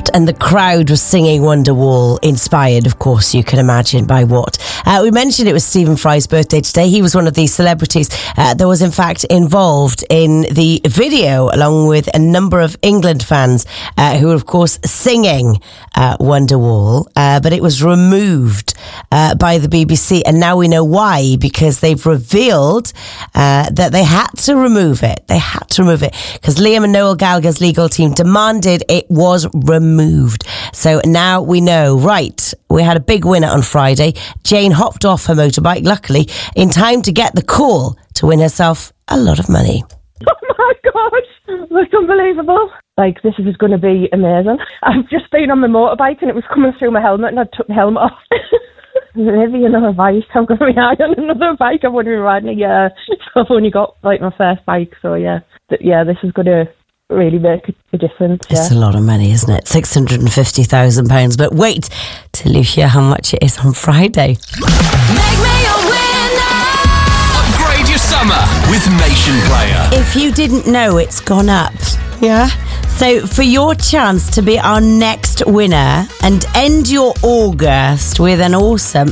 and the crowd was singing Wonderwall, inspired, of course, you can imagine by what. We mentioned it was Stephen Fry's birthday today. He was one of these celebrities that was in fact involved in the video, along with a number of England fans who were, of course, singing Wonderwall, but it was removed by the BBC, and now we know why, because they've revealed that they had to remove it. They had to remove it because Liam and Noel Gallagher's legal team demanded it was removed. So now we know. Right, we had a big winner on Friday. Jane hopped off her motorbike, luckily, in time to get the call to win herself a lot of money. Oh my gosh, that's unbelievable. Like, this is going to be amazing. I've just been on my motorbike and it was coming through my helmet and I took the helmet off. Maybe another bike. I'm going to be on another bike. I've only been riding a year. So I've only got like my first bike. So yeah, this is going to really make a difference. Yeah. It's a lot of money, isn't it? £650,000. But wait till you hear how much it is on Friday. Make me a winner. Upgrade your summer with Nation Player. If you didn't know, it's gone up. Yeah? So for your chance to be our next winner and end your August with an awesome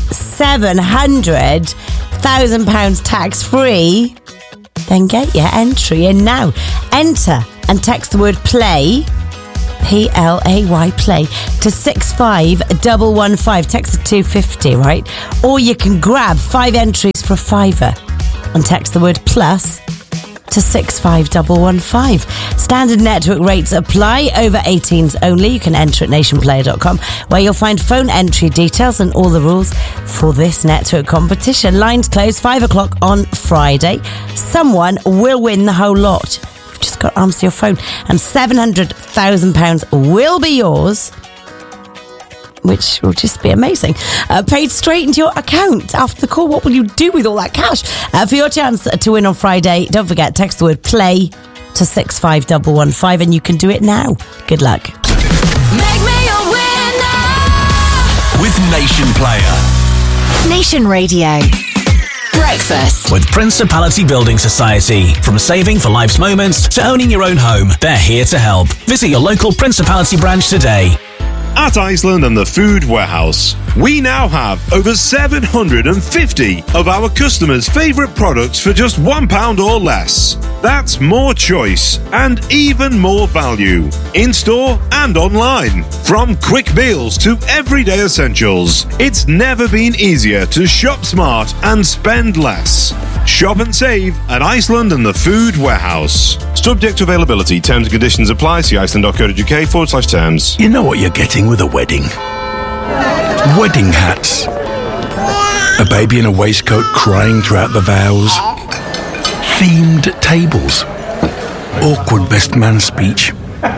£700,000 tax-free, then get your entry in now. Enter and text the word PLAY, PLAY, play, to 65115. Text it 250, right? Or you can grab 5 entries for £5 and text the word PLUS to 65115. Standard network rates apply. Over 18s only. You can enter at nationplayer.com, where you'll find phone entry details and all the rules for this network competition. Lines close 5 o'clock on Friday. Someone will win the whole lot. You've just got to answer your phone, and £700,000 will be yours, which will just be amazing. Paid straight into your account after the call. What will you do with all that cash? For your chance to win on Friday, don't forget, text the word PLAY to 65115, and you can do it now. Good luck. Make me a winner. With Nation Player. Nation Radio. Breakfast With Principality Building Society. From saving for life's moments to owning your own home, they're here to help. Visit your local Principality branch today. At Iceland and the Food Warehouse, we now have over 750 of our customers' favourite products for just £1 or less. That's more choice and even more value, in-store and online. From quick meals to everyday essentials, it's never been easier to shop smart and spend less. Shop and save at Iceland and the Food Warehouse. Subject to availability. Terms and conditions apply. See iceland.co.uk/terms. You know what you're getting with a wedding? Wedding hats. A baby in a waistcoat crying throughout the vows. Themed tables. Awkward best man speech.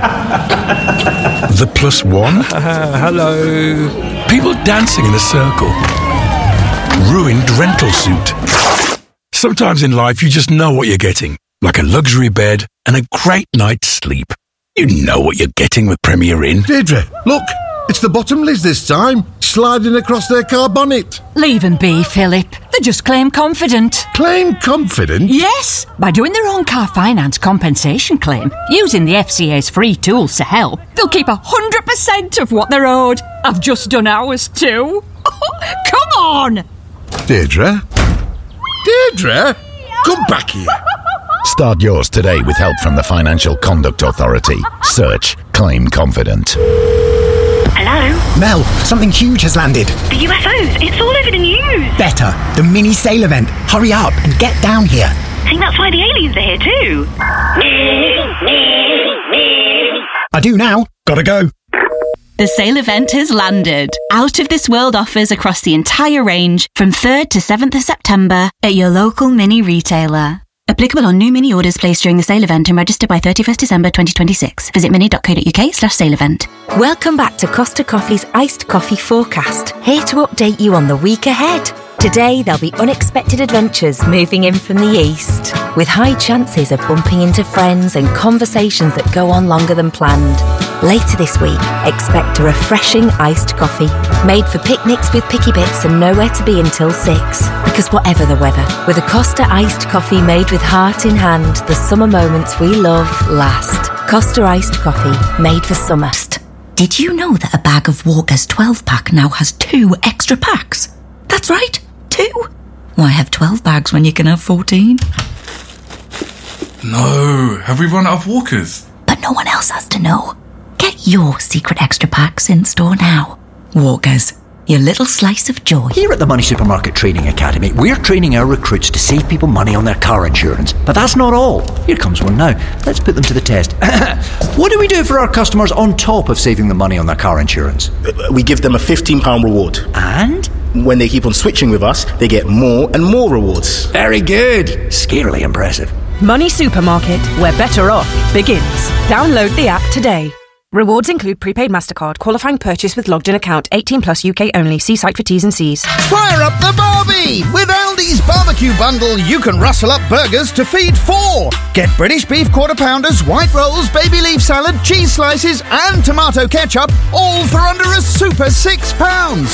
The +1. Hello. People dancing in a circle. Ruined rental suit. Sometimes in life you just know what you're getting. Like a luxury bed and a great night's sleep. You know what you're getting with Premier Inn. Deirdre, look, it's the Bottomleys this time, sliding across their car bonnet. Leave them be, Philip. They're just claim confident. Claim confident? Yes, by doing their own car finance compensation claim, using the FCA's free tools to help, they'll keep 100% of what they're owed. I've just done ours too. Come on! Deirdre? Deirdre? Come back here. Start yours today with help from the Financial Conduct Authority. Search Claim Confident. Hello? Mel, something huge has landed. The UFOs, it's all over the news. Better, the mini sail event. Hurry up and get down here. I think that's why the aliens are here too. I do now. Gotta go. The sale event has landed. Out of This World offers across the entire range from 3rd to 7th of September at your local mini retailer. Applicable on new mini orders placed during the sale event and registered by 31st December 2026. Visit mini.co.uk/sale event. Welcome back to Costa Coffee's Iced Coffee Forecast. Here to update you on the week ahead. Today, there'll be unexpected adventures moving in from the east, with high chances of bumping into friends and conversations that go on longer than planned. Later this week, expect a refreshing iced coffee, made for picnics with picky bits and nowhere to be until 6. Because whatever the weather, with a Costa iced coffee made with heart in hand, the summer moments we love last. Costa iced coffee, made for summer. Did you know that a bag of Walker's 12-pack now has 2 extra packs? That's right, 2. Why have 12 bags when you can have 14? No, have we run out of Walkers? But no one else has to know. Get your secret extra packs in store now. Walkers, your little slice of joy. Here at the Money Supermarket Training Academy, we're training our recruits to save people money on their car insurance. But that's not all. Here comes one now. Let's put them to the test. What do we do for our customers on top of saving them money on their car insurance? We give them a £15 reward. And? When they keep on switching with us, they get more and more rewards. Very good. Scarily impressive. Money Supermarket, where better off begins. Download the app today. Rewards include prepaid MasterCard, qualifying purchase with logged-in account, 18 plus UK only. See site for T's and C's. Fire up the Barbie! With Aldi's barbecue bundle, you can rustle up burgers to feed 4. Get British beef quarter-pounders, white rolls, baby leaf salad, cheese slices and tomato ketchup, all for under a super £6.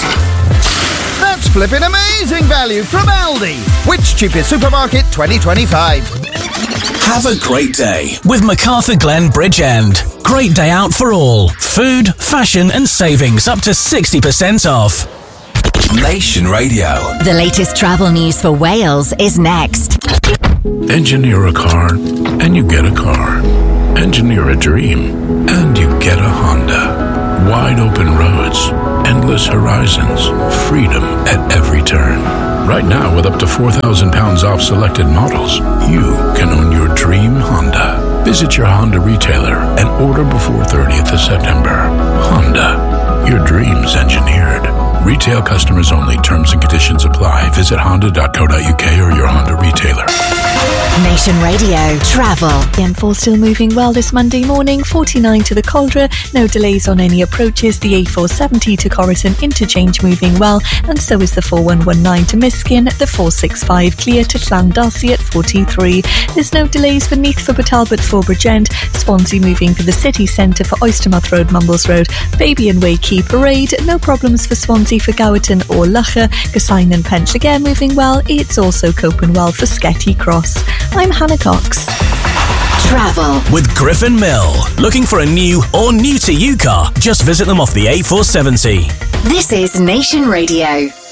That's flipping amazing value from Aldi. Which cheapest supermarket 2025? Have a great day with MacArthur Glen Bridgend. Great day out for all. Food, fashion and savings up to 60% off. Nation Radio. The latest travel news for Wales is next. Engineer a car and you get a car. Engineer a dream and you get a Honda. Wide open roads, endless horizons, freedom at every turn. Right now, with up to £4,000 off selected models, you can own your dream Honda. Visit your Honda retailer and order before 30th of September. Honda, your dreams engineered. Retail customers only. Terms and conditions apply. Visit honda.co.uk or your Honda retailer. Nation Radio Travel. The M4 still moving well this Monday morning. 49 to the Caldera. No delays on any approaches. The A470 to Coruscant interchange moving well, and so is the 4119 to Miskin. The 465 clear to Llandarcy at 43. There's no delays for Neath for Talbot for Bridgend. Swansea moving for the city centre for Oystermouth Road, Mumbles Road. Baby and Way Key Parade. No problems for Swansea for Gowerton or Lacher. Gassine and Penllygare moving well. It's also coping well for Sketty Cross. I'm Hannah Cox. Travel with Griffin Mill. Looking for a new or new to you car? Just visit them off the A470. This is Nation Radio.